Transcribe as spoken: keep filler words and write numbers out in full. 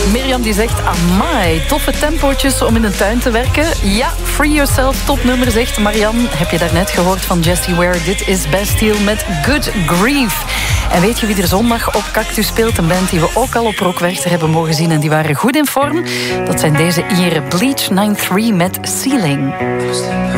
Mirjam die zegt, amai, toffe tempootjes om in de tuin te werken. Ja, Free Yourself, topnummer, zegt Marianne. Heb je daarnet gehoord van Jessie Ware? Dit is Bastille met Good Grief. En weet je wie er zondag op Cactus speelt? Een band die we ook al op Rockwerchter hebben mogen zien en die waren goed in vorm. Dat zijn deze Ieren, Bleach negenennegentig met Ceiling.